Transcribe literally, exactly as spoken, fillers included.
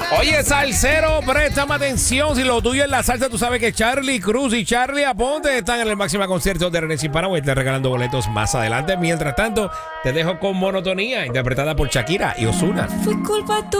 Oye, salsero, préstame atención. Si lo tuyo es la salsa, tú sabes que Charlie Cruz y Charlie Aponte están en el máximo concierto de René Sin Paraguay. Te regalando boletos más adelante. Mientras tanto, te dejo con Monotonía, interpretada por Shakira y Ozuna. Fue culpa